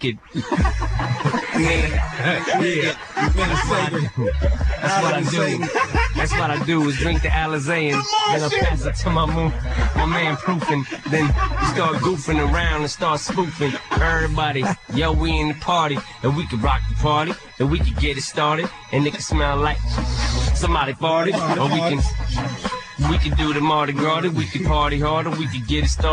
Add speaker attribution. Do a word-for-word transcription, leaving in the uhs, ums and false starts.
Speaker 1: could. yeah, yeah. That's what I do. That's what I do. That's what I do is drink the Alizé and then I pass it to my moon, my man Proofing. Then we start goofing around and start spoofing. Everybody, yo, we in the party and we can rock the party and we can get it started and it can smell like somebody farted. Or we can, we can do the Mardi Gras, we can party harder, we can get it started.